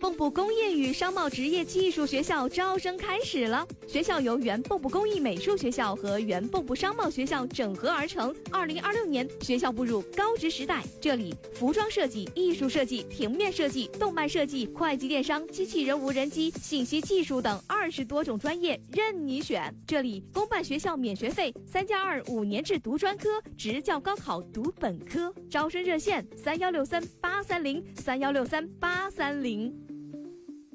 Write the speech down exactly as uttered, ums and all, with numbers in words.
蚌埠工业与商贸职业技术学校招生开始了。学校由原蚌埠工艺美术学校和原蚌埠商贸学校整合而成。二零二六年，学校步入高职时代，这里服装设计、艺术设计、平面设计、动漫设计、会计电商、机器人无人机、信息技术等二十多种专业任你选。这里公办学校免学费，三加二五年制读专科，职教高考读本科。招生热线：三幺六三八三零三幺六三八三零。